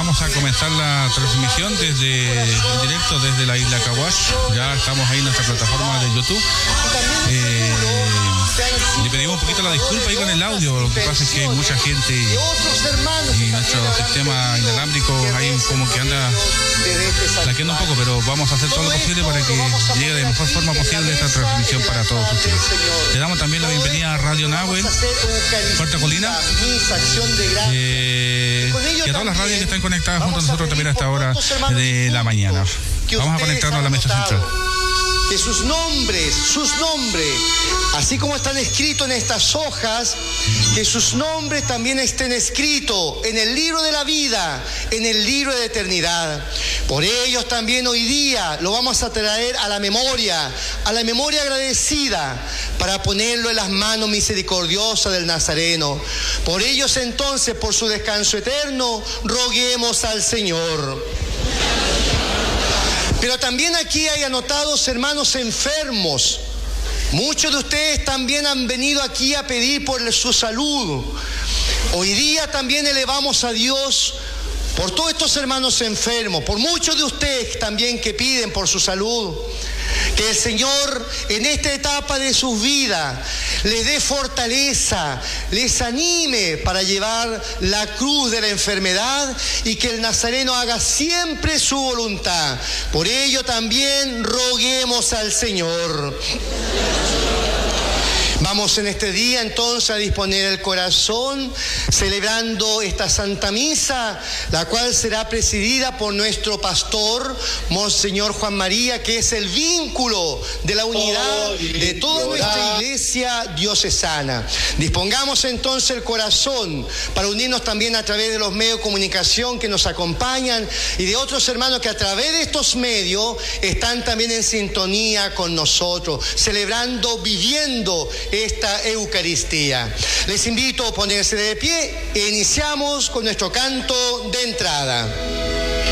vamos a comenzar la transmisión en directo desde la isla Caguas. Ya estamos ahí en nuestra plataforma de YouTube. Le pedimos un poquito la disculpa ahí con el audio. Lo que pasa es que hay mucha gente y nuestro sistema inalámbrico ahí como que anda laqueando un poco, pero vamos a hacer todo lo posible para que llegue de mejor forma posible esta transmisión para todos ustedes. Le damos también la bienvenida a Radio Nahuel, Puerto Colina, y a todas las radios que están conectadas junto a nosotros también a esta hora de la mañana. Vamos a conectarnos a la mesa central. Que sus nombres, así como están escritos en estas hojas, que sus nombres también estén escritos en el libro de la vida, en el libro de eternidad. Por ellos también hoy día lo vamos a traer a la memoria agradecida, para ponerlo en las manos misericordiosas del Nazareno. Por ellos entonces, por su descanso eterno, roguemos al Señor. Pero también aquí hay anotados hermanos enfermos. Muchos de ustedes también han venido aquí a pedir por su salud. Hoy día también elevamos a Dios por todos estos hermanos enfermos, por muchos de ustedes también que piden por su salud. Que el Señor en esta etapa de sus vidas les dé fortaleza, les anime para llevar la cruz de la enfermedad y que el Nazareno haga siempre su voluntad. Por ello también roguemos al Señor. Vamos en este día entonces a disponer el corazón celebrando esta Santa Misa, la cual será presidida por nuestro pastor, Monseñor Juan María, que es el vínculo de la unidad de toda nuestra iglesia diocesana. Dispongamos entonces el corazón para unirnos también a través de los medios de comunicación que nos acompañan y de otros hermanos que a través de estos medios están también en sintonía con nosotros, celebrando, viviendo esta Eucaristía. Les invito a ponerse de pie e iniciamos con nuestro canto de entrada.